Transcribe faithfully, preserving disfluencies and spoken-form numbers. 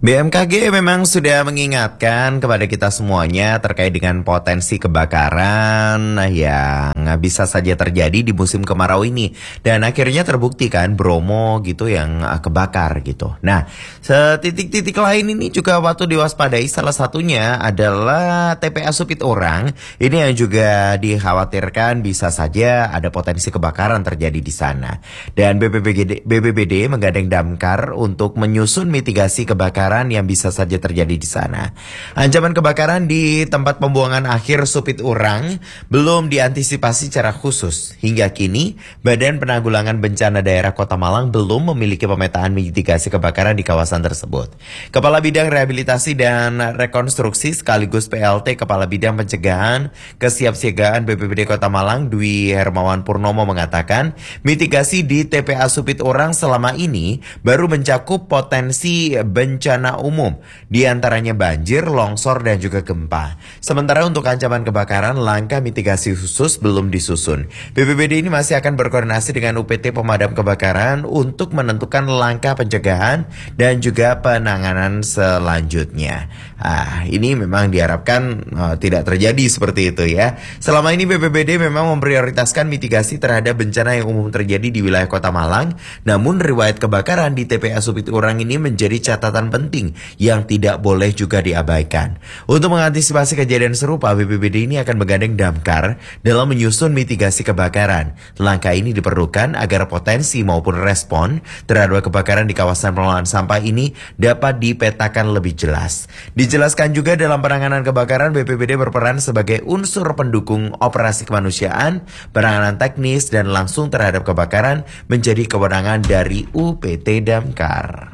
B M K G memang sudah mengingatkan kepada kita semuanya terkait dengan potensi kebakaran yang bisa saja terjadi di musim kemarau ini. Dan akhirnya terbukti kan Bromo gitu yang kebakar gitu. Nah, titik-titik lain ini juga waktu diwaspadai, salah satunya adalah T P A Supit Urang. Ini yang juga dikhawatirkan bisa saja ada potensi kebakaran terjadi di sana. Dan B P B D menggandeng Damkar untuk menyusun mitigasi kebakaran yang bisa saja terjadi di sana. Ancaman kebakaran di tempat pembuangan akhir Supit Urang belum diantisipasi secara khusus. Hingga kini, Badan Penanggulangan Bencana Daerah Kota Malang belum memiliki pemetaan mitigasi kebakaran di kawasan tersebut. Kepala Bidang Rehabilitasi dan Rekonstruksi sekaligus P L T Kepala Bidang Pencegahan Kesiapsiagaan B P B D Kota Malang, Dwi Hermawan Purnomo mengatakan, mitigasi di T P A Supit Urang selama ini baru mencakup potensi bencana umum, diantaranya banjir, longsor, dan juga gempa. Sementara untuk ancaman kebakaran, langkah mitigasi khusus belum disusun. B P B D ini masih akan berkoordinasi dengan U P T Pemadam Kebakaran untuk menentukan langkah pencegahan dan juga penanganan selanjutnya. Ah, ini memang diharapkan uh, tidak terjadi seperti itu ya. Selama ini B P B D memang memprioritaskan mitigasi terhadap bencana yang umum terjadi di wilayah Kota Malang, namun riwayat kebakaran di T P A Supit Urang ini menjadi catatan penting yang tidak boleh juga diabaikan. Untuk mengantisipasi kejadian serupa, B P B D ini akan menggandeng Damkar dalam menyusun mitigasi kebakaran. Langkah ini diperlukan agar potensi maupun respon terhadap kebakaran di kawasan pengelolaan sampah ini dapat dipetakan lebih jelas. Dijelaskan juga dalam penanganan kebakaran, B P B D berperan sebagai unsur pendukung operasi kemanusiaan, penanganan teknis, dan langsung terhadap kebakaran menjadi kewenangan dari U P T Damkar.